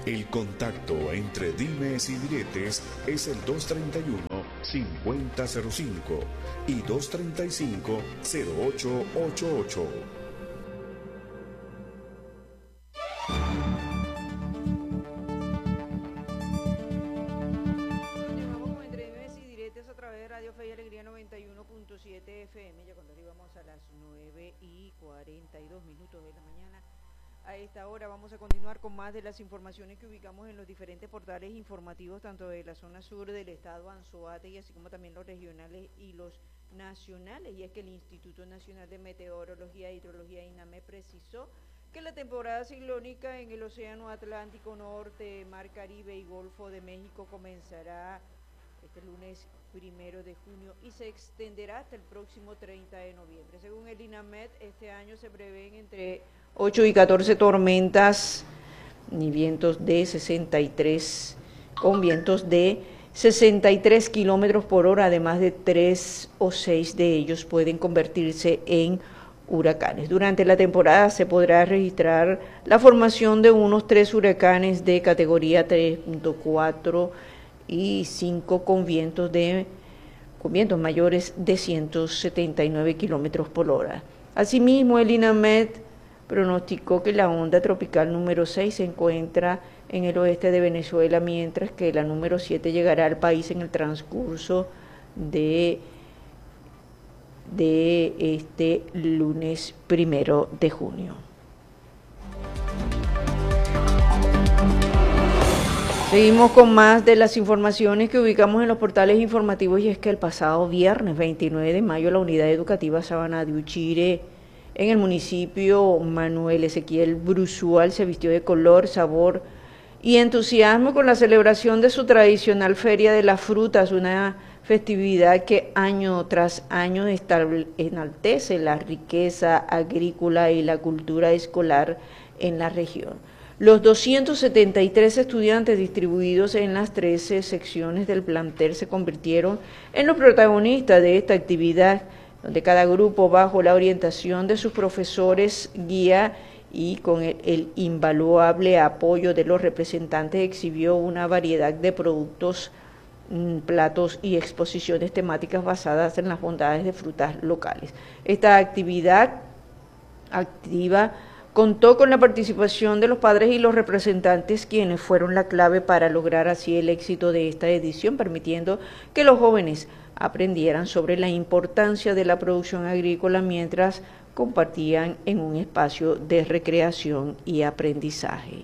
El contacto entre dimes y diretes es el 231-5005 y 235-0888. Continuamos con Entre Dimes y Diretes a través de Radio Fe y Alegría 91.7 FM. Ya cuando arribamos a las 9:42 de la mañana. A esta hora vamos a continuar con más de las informaciones que ubicamos en los diferentes portales informativos, tanto de la zona sur del estado Anzoátegui, así como también los regionales y los nacionales. Y es que el Instituto Nacional de Meteorología e Hidrología, INAMED, precisó que la temporada ciclónica en el Océano Atlántico Norte, Mar Caribe y Golfo de México comenzará este lunes 1 de junio y se extenderá hasta el próximo 30 de noviembre. Según el INAMED, este año se prevén entre 8 y 14 tormentas y vientos de 63, con vientos de 63 kilómetros por hora, además de 3 o 6 de ellos pueden convertirse en huracanes. Durante la temporada se podrá registrar la formación de unos 3 huracanes de categoría 3.4 y 5 con vientos mayores de 179 kilómetros por hora. Asimismo, el INAMED pronosticó que la onda tropical número 6 se encuentra en el oeste de Venezuela, mientras que la número 7 llegará al país en el transcurso de este lunes 1 de junio. Seguimos con más de las informaciones que ubicamos en los portales informativos, y es que el pasado viernes 29 de mayo la unidad educativa Sabana de Uchire en el municipio Manuel Ezequiel Bruzual se vistió de color, sabor y entusiasmo con la celebración de su tradicional Feria de las Frutas, una festividad que año tras año enaltece la riqueza agrícola y la cultura escolar en la región. Los 273 estudiantes distribuidos en las 13 secciones del plantel se convirtieron en los protagonistas de esta actividad, donde cada grupo, bajo la orientación de sus profesores guía y con el invaluable apoyo de los representantes, exhibió una variedad de productos, platos y exposiciones temáticas basadas en las bondades de frutas locales. Esta actividad activa contó con la participación de los padres y los representantes, quienes fueron la clave para lograr así el éxito de esta edición, permitiendo que los jóvenes aprendieran sobre la importancia de la producción agrícola mientras compartían en un espacio de recreación y aprendizaje.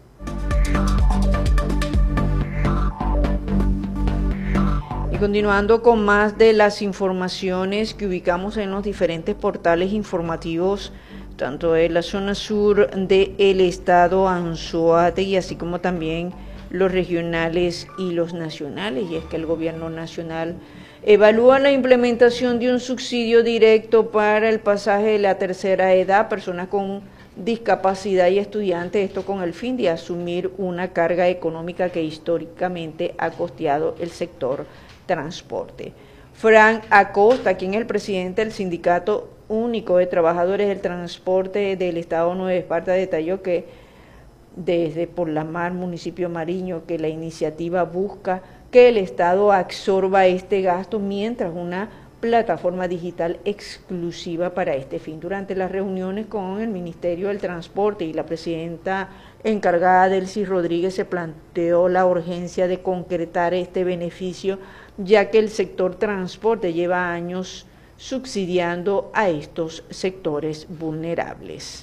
Y continuando con más de las informaciones que ubicamos en los diferentes portales informativos, tanto de la zona sur del estado Anzoátegui, así como también los regionales y los nacionales, y es que el gobierno nacional evalúa la implementación de un subsidio directo para el pasaje de la tercera edad, personas con discapacidad y estudiantes, esto con el fin de asumir una carga económica que históricamente ha costeado el sector transporte. Frank Acosta, quien es el presidente del Sindicato Único de Trabajadores del Transporte del Estado Nueva Esparta, detalló que desde Por la Mar, municipio Mariño, que la iniciativa busca que el Estado absorba este gasto mientras una plataforma digital exclusiva para este fin. Durante las reuniones con el Ministerio del Transporte y la presidenta encargada, Delcy Rodríguez, se planteó la urgencia de concretar este beneficio, ya que el sector transporte lleva años subsidiando a estos sectores vulnerables.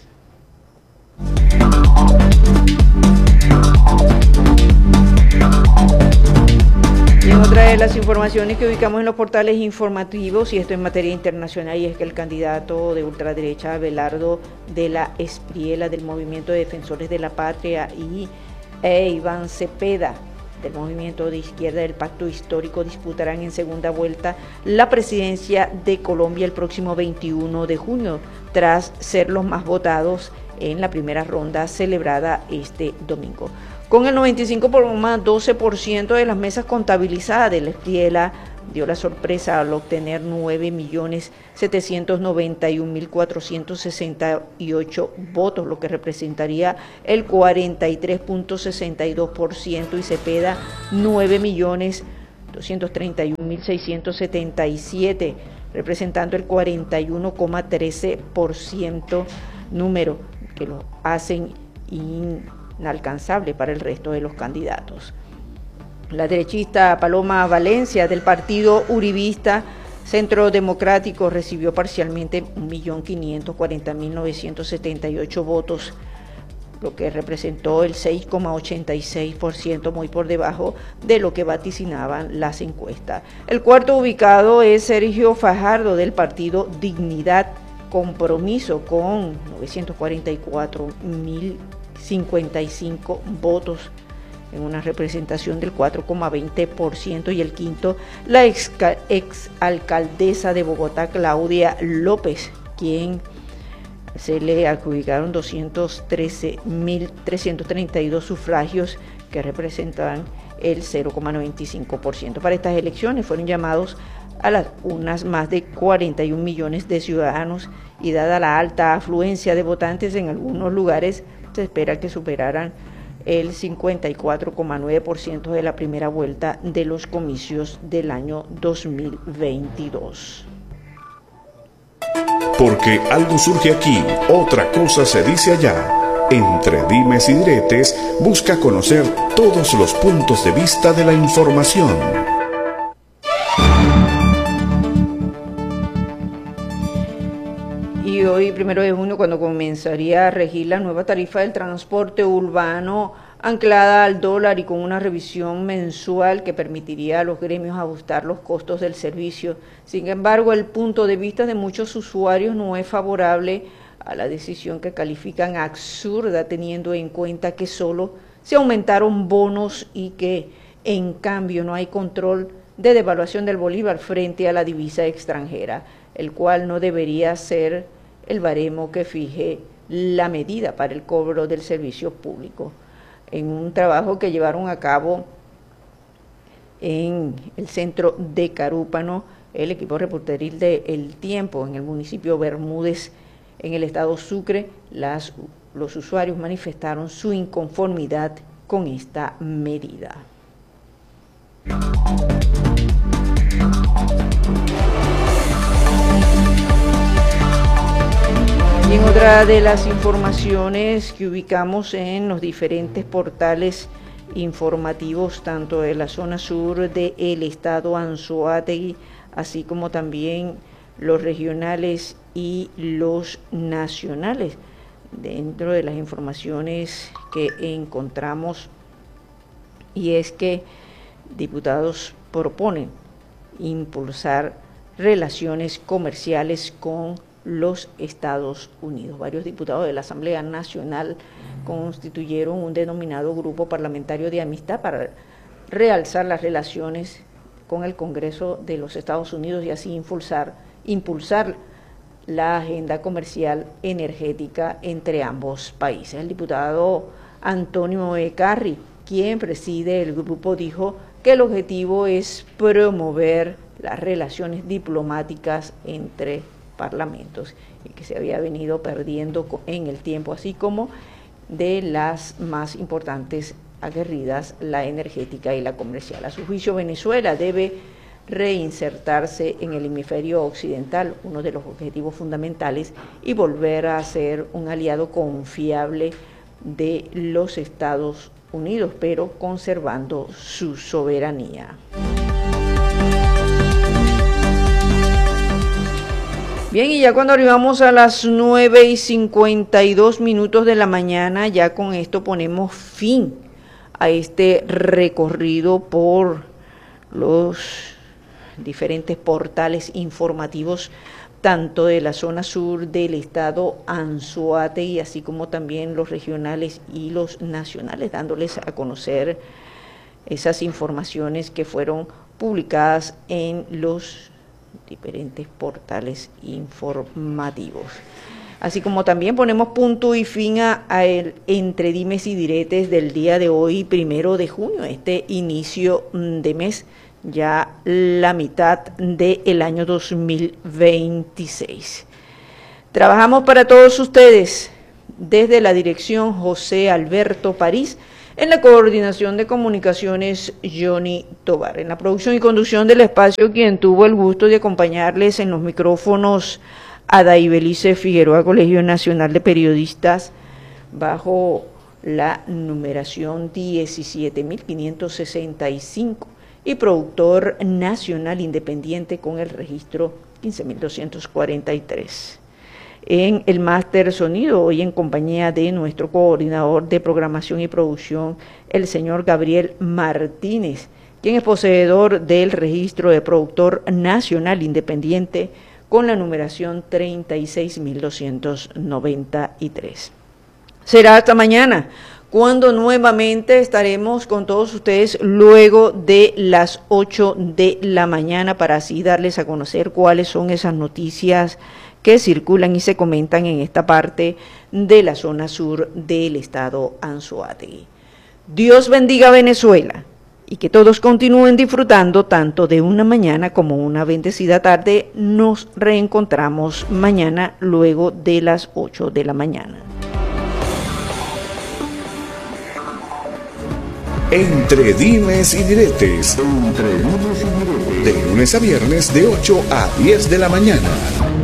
Y en otra de las informaciones que ubicamos en los portales informativos, y esto en materia internacional, y es que el candidato de ultraderecha Abelardo de la Espriella del Movimiento de Defensores de la Patria e Iván Cepeda del Movimiento de Izquierda del Pacto Histórico disputarán en segunda vuelta la presidencia de Colombia el próximo 21 de junio, tras ser los más votados en la primera ronda celebrada este domingo. Con el 95,12% de las mesas contabilizadas de la Espriella dio la sorpresa al obtener 9.791.468 votos, lo que representaría el 43.62%, y Cepeda 9.231.677, representando el 41,13%, número que lo hacen inalcanzable para el resto de los candidatos. La derechista Paloma Valencia, del partido uribista Centro Democrático, recibió parcialmente 1.540.978 votos, lo que representó el 6,86%, muy por debajo de lo que vaticinaban las encuestas. El cuarto ubicado es Sergio Fajardo, del partido Dignidad Compromiso, con 944.055 votos, en una representación del 4,20%, y el quinto, la ex alcaldesa de Bogotá, Claudia López, quien se le adjudicaron 213.332 sufragios, que representaban el 0,95%. Para estas elecciones fueron llamados a las urnas más de 41 millones de ciudadanos, y dada la alta afluencia de votantes en algunos lugares, se espera que superaran el 54,9% de la primera vuelta de los comicios del año 2022. Porque algo surge aquí, otra cosa se dice allá. Entre dimes y diretes, busca conocer todos los puntos de vista de la información. Y hoy, 1 de junio, cuando comenzaría a regir la nueva tarifa del transporte urbano anclada al dólar y con una revisión mensual que permitiría a los gremios ajustar los costos del servicio. Sin embargo, el punto de vista de muchos usuarios no es favorable a la decisión, que califican absurda, teniendo en cuenta que solo se aumentaron bonos y que, en cambio, no hay control de devaluación del bolívar frente a la divisa extranjera, el cual no debería ser el baremo que fije la medida para el cobro del servicio público. En un trabajo que llevaron a cabo en el centro de Carúpano, el equipo reporteril de El Tiempo, en el municipio Bermúdez, en el estado Sucre, los usuarios manifestaron su inconformidad con esta medida. Y en otra de las informaciones que ubicamos en los diferentes portales informativos, tanto de la zona sur del estado Anzoátegui, así como también los regionales y los nacionales, dentro de las informaciones que encontramos, y es que diputados proponen impulsar relaciones comerciales con los Estados Unidos. Varios diputados de la Asamblea Nacional constituyeron un denominado Grupo Parlamentario de Amistad para realzar las relaciones con el Congreso de los Estados Unidos y así impulsar la agenda comercial energética entre ambos países. El diputado Antonio Ecarri, quien preside el grupo, dijo que el objetivo es promover las relaciones diplomáticas entre parlamentos y que se había venido perdiendo en el tiempo, así como de las más importantes aguerridas, la energética y la comercial. A su juicio, Venezuela debe reinsertarse en el hemisferio occidental, uno de los objetivos fundamentales, y volver a ser un aliado confiable de los Estados Unidos, pero conservando su soberanía. Bien, y ya cuando arribamos a las 9:52 de la mañana, ya con esto ponemos fin a este recorrido por los diferentes portales informativos, tanto de la zona sur del estado Anzoátegui, así como también los regionales y los nacionales, dándoles a conocer esas informaciones que fueron publicadas en los diferentes portales informativos. Así como también ponemos punto y fin a el entre dimes y diretes del día de hoy, 1 de junio, este inicio de mes, ya la mitad del año 2026. Trabajamos para todos ustedes desde la dirección José Alberto París, en la coordinación de comunicaciones Johnny Tobar, en la producción y conducción del espacio, quien tuvo el gusto de acompañarles en los micrófonos, Adaibelice Figueroa, Colegio Nacional de Periodistas, bajo la numeración 17.565 y productor nacional independiente con el registro 15.243. En el máster sonido, hoy en compañía de nuestro coordinador de programación y producción, el señor Gabriel Martínez, quien es poseedor del registro de productor nacional independiente con la numeración 36.293. Será hasta mañana, cuando nuevamente estaremos con todos ustedes luego de las 8 de la mañana para así darles a conocer cuáles son esas noticias que circulan y se comentan en esta parte de la zona sur del estado Anzoátegui. Dios bendiga a Venezuela y que todos continúen disfrutando tanto de una mañana como una bendecida tarde. Nos reencontramos mañana luego de las 8 de la mañana. Entre dimes y diretes. De lunes a viernes de 8 a 10 de la mañana.